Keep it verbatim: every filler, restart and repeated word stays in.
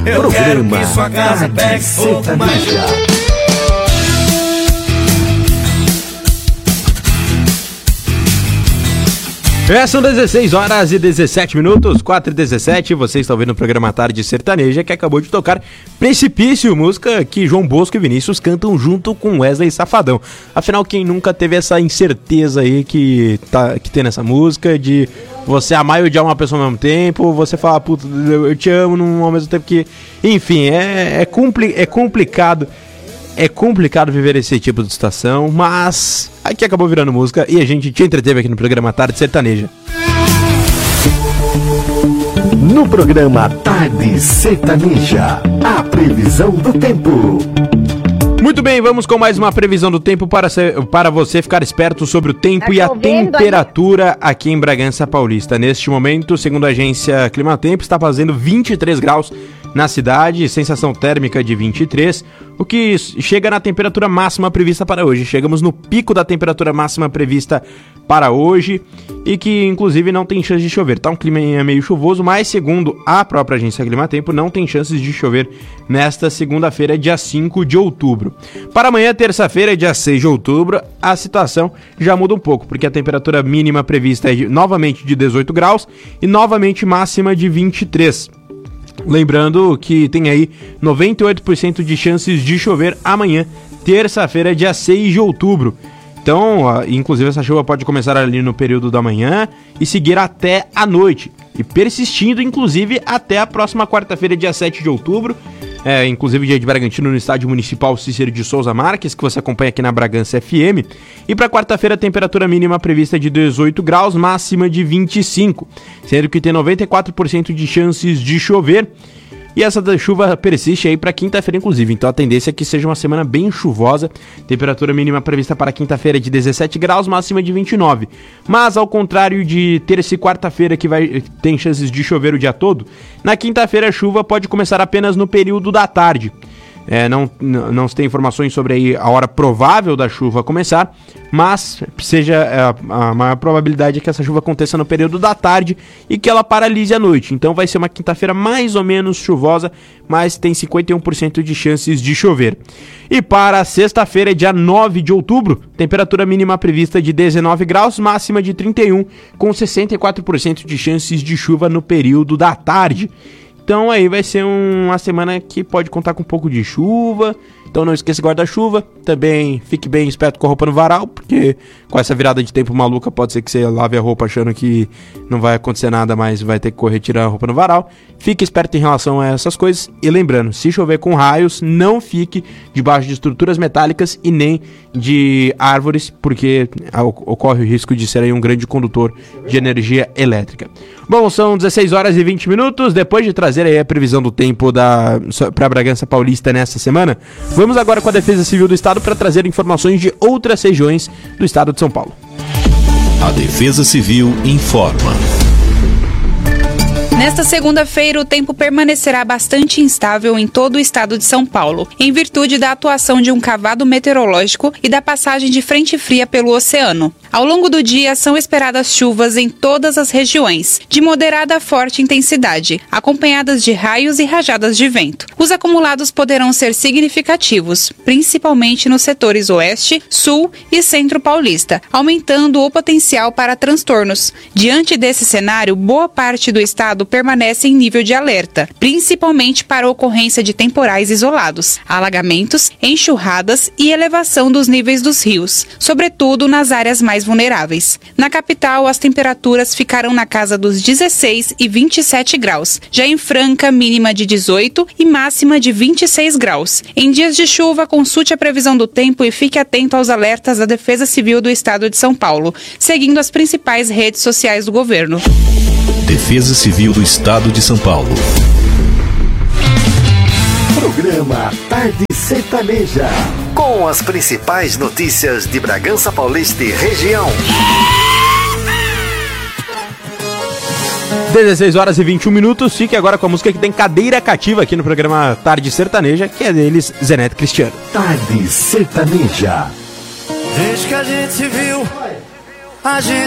Eu Programa quero que sua casa pegue fogo, mas já. É, são dezesseis horas e dezessete minutos, quatro e dezessete, você está ouvindo o programa Tarde Sertaneja, que acabou de tocar Precipício, música que João Bosco e Vinícius cantam junto com Wesley Safadão. Afinal, quem nunca teve essa incerteza aí que, tá, que tem nessa música, de você amar e odiar uma pessoa ao mesmo tempo, você falar, puta, eu te amo num, ao mesmo tempo que... Enfim, é, é, compli- é complicado... É complicado viver esse tipo de situação, mas aqui acabou virando música e a gente te entreteve aqui no programa Tarde Sertaneja. No programa Tarde Sertaneja, a previsão do tempo. Muito bem, vamos com mais uma previsão do tempo para, ser, para você ficar esperto sobre o tempo tá e a temperatura aí aqui em Bragança Paulista. Neste momento, segundo a agência Climatempo, está fazendo vinte e três graus na cidade, sensação térmica de vinte e três, o que chega na temperatura máxima prevista para hoje. Chegamos no pico da temperatura máxima prevista para hoje e que inclusive não tem chance de chover. Tá um clima meio chuvoso, mas segundo a própria agência Climatempo, não tem chances de chover nesta segunda-feira, dia cinco de outubro. Para amanhã, terça-feira, dia seis de outubro, a situação já muda um pouco, porque a temperatura mínima prevista é de, novamente de dezoito graus e novamente máxima de vinte e três. Lembrando que tem aí noventa e oito por cento de chances de chover amanhã, terça-feira, dia seis de outubro. Então, inclusive essa chuva pode começar ali no período da manhã e seguir até a noite, e persistindo inclusive até a próxima quarta-feira, dia sete de outubro. É, inclusive dia de Bragantino no Estádio Municipal Cícero de Souza Marques, que você acompanha aqui na Bragança F M. E para quarta-feira, a temperatura mínima prevista de dezoito graus, máxima de vinte e cinco, sendo que tem noventa e quatro por cento de chances de chover. E essa chuva persiste aí para quinta-feira, inclusive. Então a tendência é que seja uma semana bem chuvosa. Temperatura mínima prevista para quinta-feira de dezessete graus, máxima de vinte e nove. Mas ao contrário de terça e quarta-feira, que vai, tem chances de chover o dia todo, na quinta-feira a chuva pode começar apenas no período da tarde. É, não, não, não se tem informações sobre aí a hora provável da chuva começar, mas seja a, a maior probabilidade é que essa chuva aconteça no período da tarde e que ela paralise à noite. Então vai ser uma quinta-feira mais ou menos chuvosa, mas tem cinquenta e um por cento de chances de chover. E para sexta-feira, dia nove de outubro, temperatura mínima prevista de dezenove graus, máxima de trinta e um, com sessenta e quatro por cento de chances de chuva no período da tarde. Então aí vai ser um, uma semana que pode contar com um pouco de chuva. Então não esqueça guarda-chuva. Também fique bem esperto com a roupa no varal, porque com essa virada de tempo maluca pode ser que você lave a roupa achando que não vai acontecer nada, mas vai ter que correr tirar a roupa no varal. Fique esperto em relação a essas coisas. E lembrando, se chover com raios, não fique debaixo de estruturas metálicas e nem de árvores, porque ocorre o risco de ser aí um grande condutor de energia elétrica. Bom, são dezesseis horas e vinte minutos. Depois de trazer aí a previsão do tempo para Bragança Paulista nesta semana, vamos agora com a Defesa Civil do Estado para trazer informações de outras regiões do estado de São Paulo. A Defesa Civil informa. Nesta segunda-feira, o tempo permanecerá bastante instável em todo o estado de São Paulo, em virtude da atuação de um cavado meteorológico e da passagem de frente fria pelo oceano. Ao longo do dia, são esperadas chuvas em todas as regiões, de moderada a forte intensidade, acompanhadas de raios e rajadas de vento. Os acumulados poderão ser significativos, principalmente nos setores oeste, sul e centro paulista, aumentando o potencial para transtornos. Diante desse cenário, boa parte do estado permanece em nível de alerta, principalmente para a ocorrência de temporais isolados, alagamentos, enxurradas e elevação dos níveis dos rios, sobretudo nas áreas mais vulneráveis. Na capital, as temperaturas ficarão na casa dos dezesseis e vinte e sete graus, já em Franca, mínima de dezoito e máxima de vinte e seis graus. Em dias de chuva, consulte a previsão do tempo e fique atento aos alertas da Defesa Civil do Estado de São Paulo, seguindo as principais redes sociais do governo. Defesa Civil do Estado de São Paulo. Programa Tarde Sertaneja, com as principais notícias de Bragança Paulista e região. dezesseis horas e vinte e um minutos. Fique agora com a música que tem cadeira cativa aqui no programa Tarde Sertaneja, que é deles, Zé Neto Cristiano. Tarde Sertaneja. Desde que a gente se viu, a gente